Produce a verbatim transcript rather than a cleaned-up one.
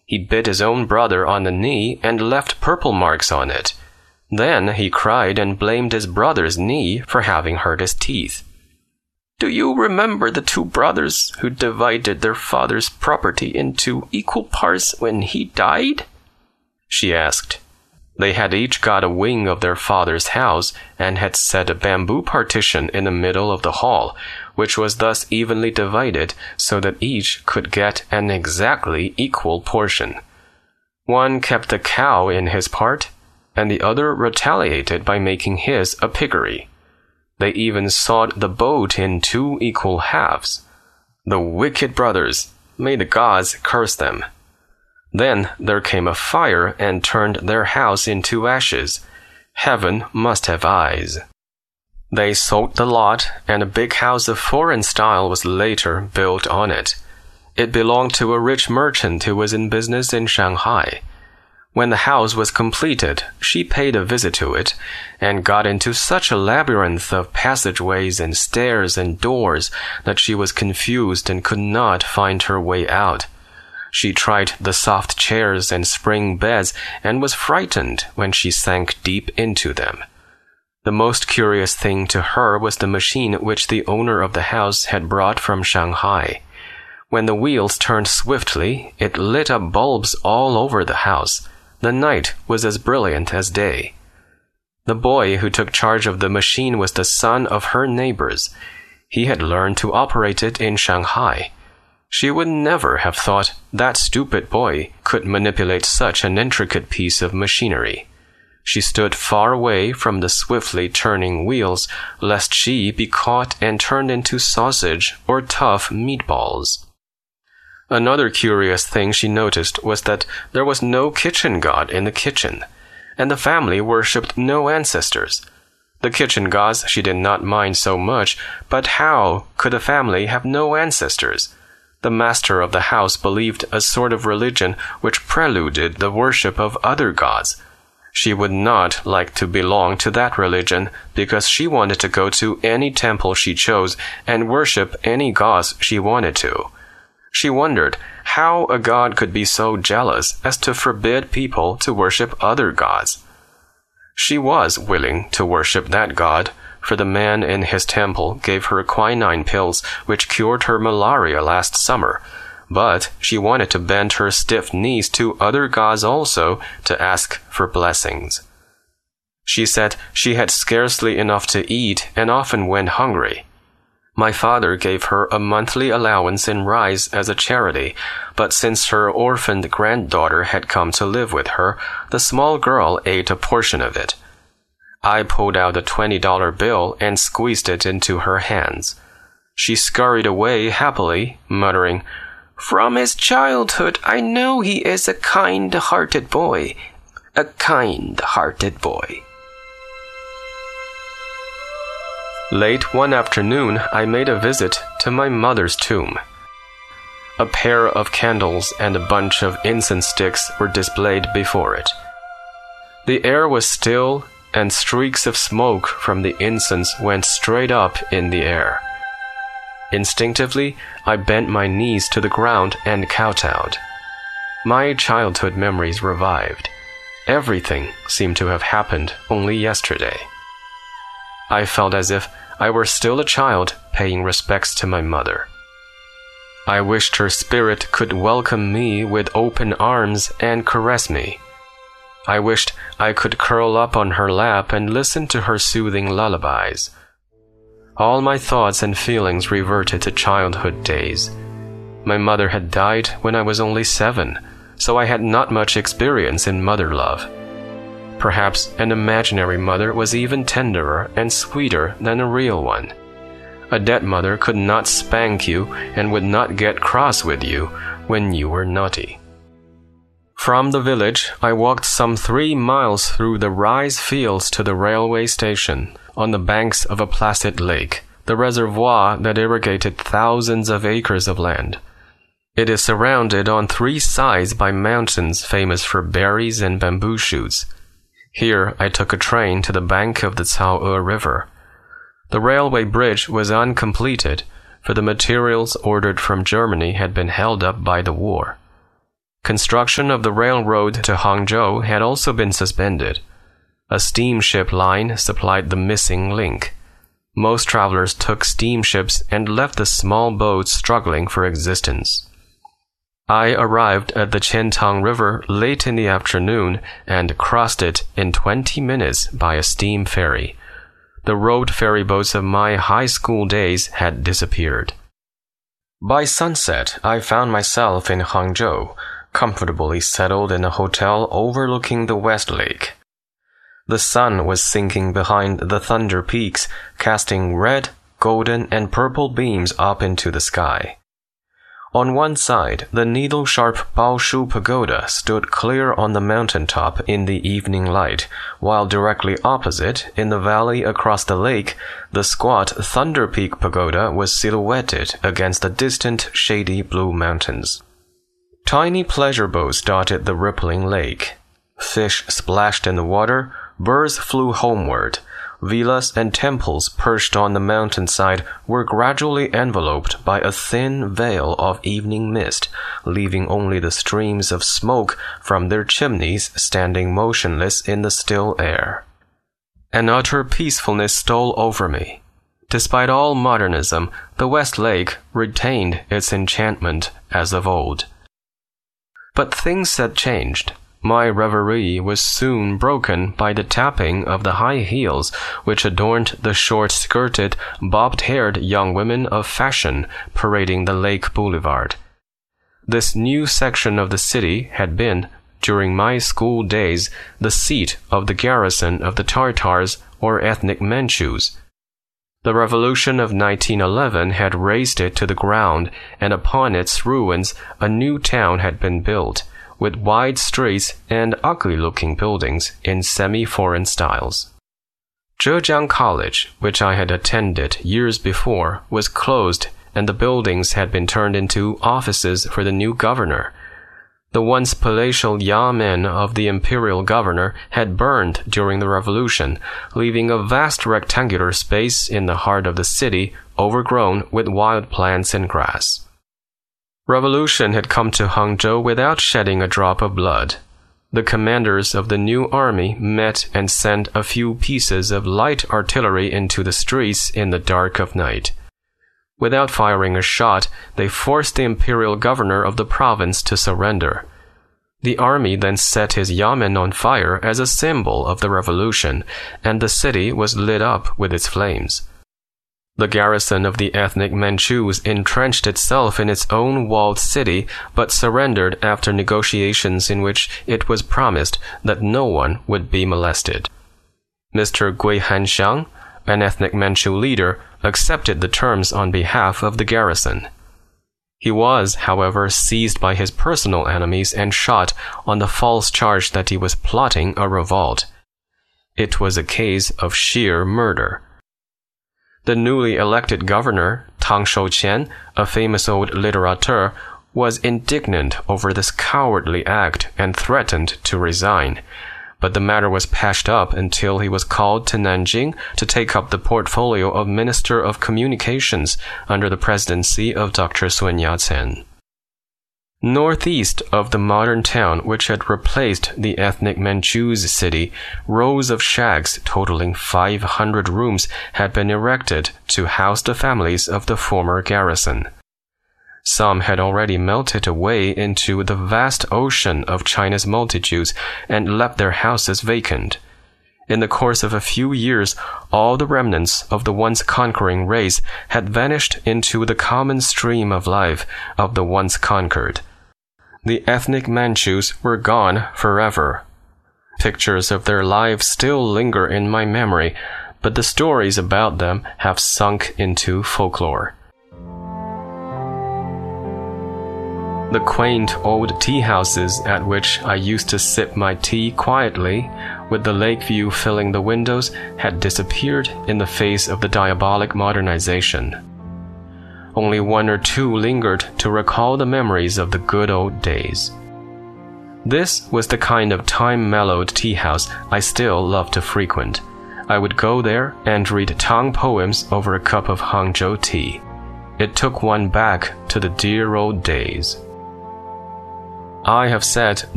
He bit his own brother on the knee and left purple marks on it. Then he cried and blamed his brother's knee for having hurt his teeth. "Do you remember the two brothers who divided their father's property into equal parts when he died?" she asked. They had each got a wing of their father's house and had set a bamboo partition in the middle of the hall, which was thus evenly divided so that each could get an exactly equal portion. One kept the cow in his part, and the other retaliated by making his a piggery. They even sawed the boat in two equal halves. The wicked brothers! May the gods curse them! Then there came a fire and turned their house into ashes. Heaven must have eyes. They sold the lot, and a big house of foreign style was later built on it. It belonged to a rich merchant who was in business in Shanghai. When the house was completed, she paid a visit to it, and got into such a labyrinth of passageways and stairs and doors that she was confused and could not find her way out. She tried the soft chairs and spring beds and was frightened when she sank deep into them. The most curious thing to her was the machine which the owner of the house had brought from Shanghai. When the wheels turned swiftly, it lit up bulbs all over the house. The night was as brilliant as day. The boy who took charge of the machine was the son of her neighbors. He had learned to operate it in Shanghai. She would never have thought that stupid boy could manipulate such an intricate piece of machinery. She stood far away from the swiftly turning wheels, lest she be caught and turned into sausage or tough meatballs. Another curious thing she noticed was that there was no kitchen god in the kitchen, and the family worshipped no ancestors. The kitchen gods she did not mind so much, but how could a family have no ancestors? The master of the house believed a sort of religion which preluded the worship of other gods. She would not like to belong to that religion because she wanted to go to any temple she chose and worship any gods she wanted to. She wondered how a god could be so jealous as to forbid people to worship other gods. She was willing to worship that god, for the man in his temple gave her quinine pills which cured her malaria last summer, but she wanted to bend her stiff knees to other gods also to ask for blessings. She said she had scarcely enough to eat and often went hungry. My father gave her a monthly allowance in rice as a charity, but since her orphaned granddaughter had come to live with her, the small girl ate a portion of it. I pulled out a twenty dollar bill and squeezed it into her hands. She scurried away happily, muttering, "From his childhood, I know he is a kind-hearted boy. A kind-hearted boy." Late one afternoon, I made a visit to my mother's tomb. A pair of candles and a bunch of incense sticks were displayed before it. The air was still, and streaks of smoke from the incense went straight up in the air. Instinctively, I bent my knees to the ground and kowtowed. My childhood memories revived. Everything seemed to have happened only yesterday. I felt as if I were still a child paying respects to my mother. I wished her spirit could welcome me with open arms and caress me. I wished I could curl up on her lap and listen to her soothing lullabies. All my thoughts and feelings reverted to childhood days. My mother had died when I was only seven, so I had not much experience in mother love. Perhaps an imaginary mother was even tenderer and sweeter than a real one. A dead mother could not spank you and would not get cross with you when you were naughty. From the village, I walked some three miles through the rice fields to the railway station, on the banks of a placid lake, the reservoir that irrigated thousands of acres of land. It is surrounded on three sides by mountains famous for berries and bamboo shoots. Here I took a train to the bank of the Cao'e River. The railway bridge was uncompleted, for the materials ordered from Germany had been held up by the war. Construction of the railroad to Hangzhou had also been suspended. A steamship line supplied the missing link. Most travelers took steamships and left the small boats struggling for existence. I arrived at the Qiantang River late in the afternoon and crossed it in twenty minutes by a steam ferry. The road ferry boats of my high school days had disappeared. By sunset, I found myself in Hangzhou, comfortably settled in a hotel overlooking the West Lake. The sun was sinking behind the Thunder Peaks, casting red, golden, and purple beams up into the sky. On one side, the needle-sharp Baoshu Pagoda stood clear on the mountaintop in the evening light, while directly opposite, in the valley across the lake, the squat Thunder Peak Pagoda was silhouetted against the distant, shady blue mountains. Tiny pleasure boats dotted the rippling lake. Fish splashed in the water, birds flew homeward. Villas and temples perched on the mountainside were gradually enveloped by a thin veil of evening mist, leaving only the streams of smoke from their chimneys standing motionless in the still air. An utter peacefulness stole over me. Despite all modernism, the West Lake retained its enchantment as of old. But things had changed. My reverie was soon broken by the tapping of the high heels which adorned the short-skirted, bobbed-haired young women of fashion parading the Lake Boulevard. This new section of the city had been, during my school days, the seat of the garrison of the Tartars or ethnic Manchus. The revolution of nineteen eleven had razed it to the ground, and upon its ruins a new town had been built, with wide streets and ugly-looking buildings in semi-foreign styles. Zhejiang College, which I had attended years before, was closed, and the buildings had been turned into offices for the new governor. The once palatial yamen of the imperial governor had burned during the revolution, leaving a vast rectangular space in the heart of the city overgrown with wild plants and grass. Revolution had come to Hangzhou without shedding a drop of blood. The commanders of the new army met and sent a few pieces of light artillery into the streets in the dark of night. Without firing a shot, they forced the imperial governor of the province to surrender. The army then set his yamen on fire as a symbol of the revolution, and the city was lit up with its flames. The garrison of the ethnic Manchus entrenched itself in its own walled city, but surrendered after negotiations in which it was promised that no one would be molested. Mister Gui Hanxiang, an ethnic Manchu leader, accepted the terms on behalf of the garrison. He was, however, seized by his personal enemies and shot on the false charge that he was plotting a revolt. It was a case of sheer murder. The newly elected governor, Tang Shouqian, a famous old litterateur, was indignant over this cowardly act and threatened to resign. But the matter was patched up until he was called to Nanjing to take up the portfolio of Minister of Communications under the presidency of Doctor Sun Yat-sen. Northeast of the modern town which had replaced the ethnic Manchus city, rows of shacks totaling five hundred rooms had been erected to house the families of the former garrison. Some had already melted away into the vast ocean of China's multitudes and left their houses vacant. In the course of a few years, all the remnants of the once conquering race had vanished into the common stream of life of the once conquered. The ethnic Manchus were gone forever. Pictures of their lives still linger in my memory, but the stories about them have sunk into folklore. The quaint old tea houses at which I used to sip my tea quietly, with the lake view filling the windows, had disappeared in the face of the diabolic modernization. Only one or two lingered to recall the memories of the good old days. This was the kind of time-mellowed tea house I still love to frequent. I would go there and read Tang poems over a cup of Hangzhou tea. It took one back to the dear old days. I have said